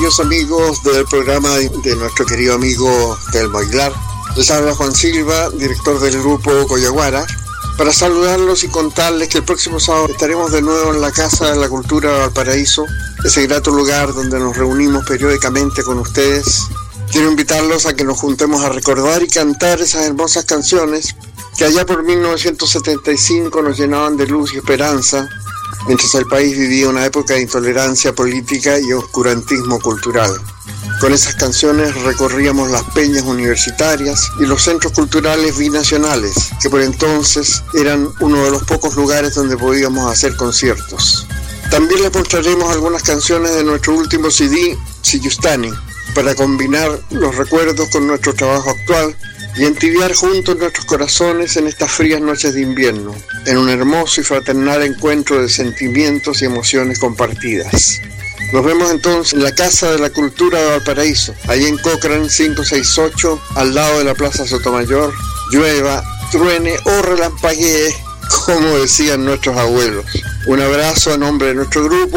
queridos amigos del programa de nuestro querido amigo Telmo Aguilar. Les habla Juan Silva, director del grupo Coyaguara, para saludarlos y contarles que el próximo sábado estaremos de nuevo en la Casa de la Cultura de Valparaíso, ese grato lugar donde nos reunimos periódicamente con ustedes. Quiero invitarlos a que nos juntemos a recordar y cantar esas hermosas canciones que allá por 1975 nos llenaban de luz y esperanza, mientras el país vivía una época de intolerancia política y oscurantismo cultural. Con esas canciones recorríamos las peñas universitarias y los centros culturales binacionales, que por entonces eran uno de los pocos lugares donde podíamos hacer conciertos. También les mostraremos algunas canciones de nuestro último CD, Siyustani, para combinar los recuerdos con nuestro trabajo actual y entibiar juntos nuestros corazones en estas frías noches de invierno, en un hermoso y fraternal encuentro de sentimientos y emociones compartidas. Nos vemos entonces en la Casa de la Cultura de Valparaíso, allí en Cochrane 568, al lado de la Plaza Sotomayor, llueva, truene o relampaguee, como decían nuestros abuelos. Un abrazo a nombre de nuestro grupo